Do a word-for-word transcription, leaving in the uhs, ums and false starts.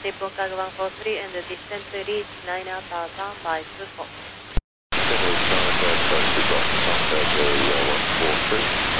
Depot cargo one four three and descend to reach nine Alpha Alpha by two four. Contact